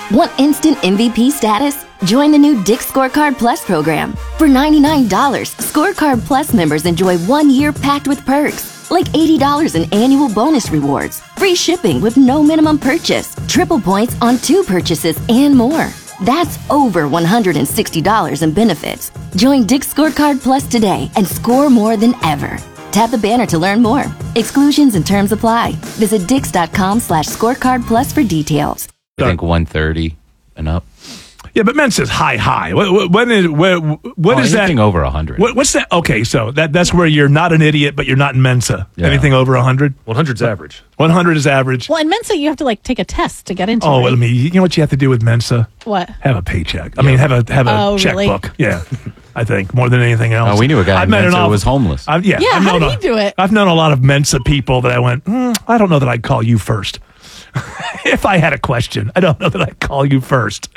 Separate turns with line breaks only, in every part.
Want instant MVP status? Join the new Dick's Scorecard Plus program. For $99, Scorecard Plus members enjoy 1 year packed with perks, like $80 in annual bonus rewards, free shipping with no minimum purchase, triple points on 2 purchases, and more. That's over $160 in benefits. Join Dick's Scorecard Plus today and score more than ever. Tap the banner to learn more. Exclusions and terms apply. Visit dix.com/scorecard plus for details.
I think 130 and up.
Yeah, but Mensa's high. What is that?
Anything over 100.
What's that? Okay, so that's where you're not an idiot, but you're not in Mensa.
Yeah.
Anything over 100?
100's average.
100 is average.
Well, in Mensa, you have to take a test to get into.
Oh,
right?
you know what you have to do with Mensa?
What?
Have a paycheck. I mean, have a checkbook.
Really?
Yeah, I think more than anything else.
Oh, we knew a guy in Mensa who was homeless.
How did he do it?
I've known a lot of Mensa people that I went, I don't know that I'd call you first. If I had a question, I don't know that I'd call you first.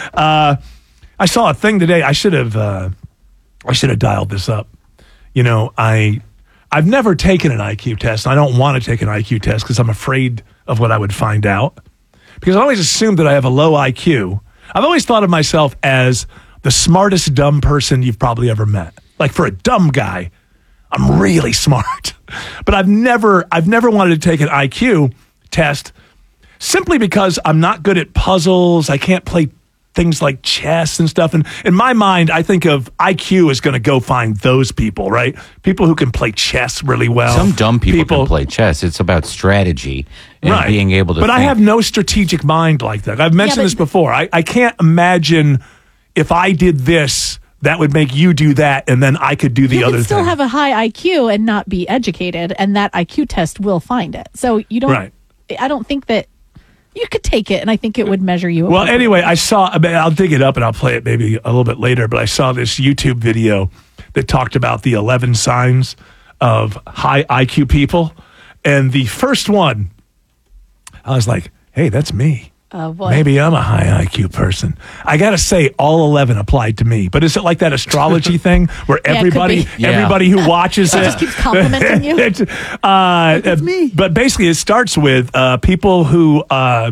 I saw a thing today. I should have dialed this up. You know, I've never taken an IQ test. I don't want to take an IQ test because I'm afraid of what I would find out. Because I always assumed that I have a low IQ. I've always thought of myself as the smartest dumb person you've probably ever met. Like for a dumb guy, I'm really smart. But I've never wanted to take an IQ test simply because I'm not good at puzzles. I can't play things like chess and stuff. And in my mind, I think of IQ as going to go find those people, right? People who can play chess really well.
Some dumb people can play chess. It's about strategy and being able to
But
think.
I have no strategic mind like that. I've mentioned this before. I can't imagine if I did this, that would make you do that, and then I could do the other thing.
You can still have a high IQ and not be educated, and that IQ test will find it. So you don't.
Right.
I don't think that you could take it, and I think it would measure you.
Well, anyway, I'll dig it up and I'll play it maybe a little bit later, but I saw this YouTube video that talked about the 11 signs of high IQ people. And the first one, I was like, hey, that's me. Maybe I'm a high IQ person. I got to say, all 11 applied to me. But is it like that astrology thing where everybody who watches it
just keeps complimenting you?
It's me. But basically, it starts with people who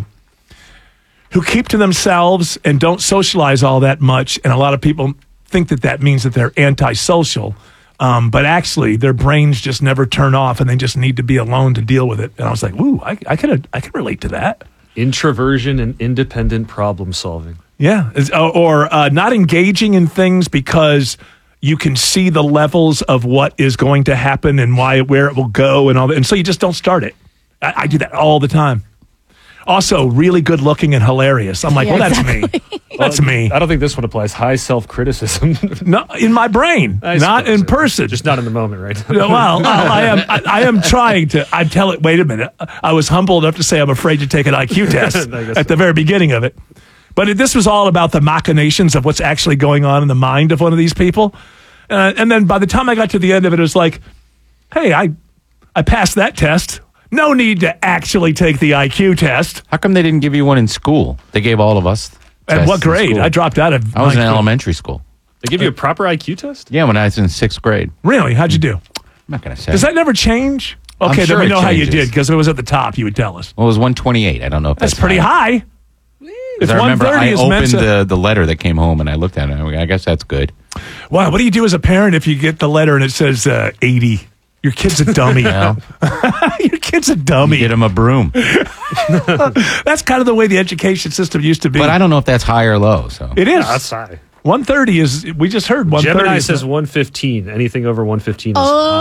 keep to themselves and don't socialize all that much. And a lot of people think that means that they're antisocial. But actually, their brains just never turn off and they just need to be alone to deal with it. And I was like, ooh, I can relate to that.
Introversion and independent problem solving.
Yeah. Or not engaging in things because you can see the levels of what is going to happen and where it will go and all that. And so you just don't start it. I do that all the time. Also, really good looking and hilarious. I'm like, that's me. That's me.
I don't think this one applies. High self-criticism.
No, in my brain, not in person.
Just not in the moment, right?
Well, I am trying to. I tell it. Wait a minute. I was humble enough to say I'm afraid to take an IQ test at the very beginning of it. But this was all about the machinations of what's actually going on in the mind of one of these people. And then by the time I got to the end of it, it was like, hey, I passed that test. No need to actually take the IQ test.
How come they didn't give you one in school? They gave all of us.
At what grade? I dropped out of.
I was in elementary school.
They give you a proper IQ test?
Yeah, when I was in 6th grade.
Really? How'd you do?
I'm not going to say.
Does that never change?
I'm
Okay,
sure
then we
it
know how you
changes.
did because if it was at the top, you would tell us.
Well, it was 128. I don't know if
That's pretty high.
Because I remember I opened the letter that came home and I looked at it. I guess that's good.
Wow, what do you do as a parent if you get the letter and it says 80? Your kid's a dummy.
Yeah.
Your kid's a dummy.
You get him a broom.
That's kind of the way the education system used to be.
But I don't know if that's high or low. So
it is.
No, that's high.
130 is, we just heard 130.
Gemini says 115. Anything over 115 is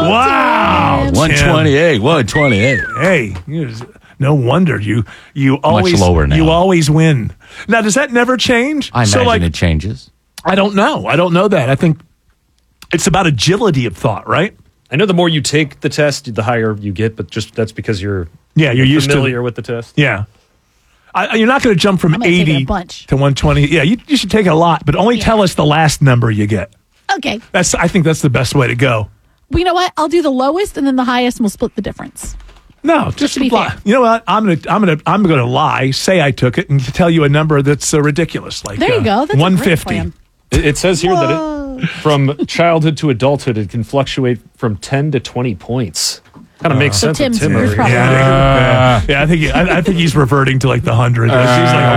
wow.
Tim.
128. 128.
Hey, no wonder you always
Much lower now.
You always win. Now, does that never change?
I imagine it changes.
I don't know. I don't know that. I think it's about agility of thought, right?
I know the more you take the test, the higher you get, but just that's because you're
used
familiar with the test.
Yeah. You're not going to jump from 80 to 120. Yeah, you should take a lot, but only tell us the last number you get.
Okay.
I think that's the best way to go.
Well, you know what? I'll do the lowest and then the highest, and we'll split the difference.
No, just
to be
lie.
fair.
You know what? I'm gonna lie. Say I took it and tell you a number that's ridiculous. Like
there you go. That's
150.
A great plan.
It says here that from childhood to adulthood, it can fluctuate from 10 to 20 points. Kind of makes sense.
Tim's
Tim
yours
over here.
probably-
Yeah, I think he's reverting to like the 100. He's like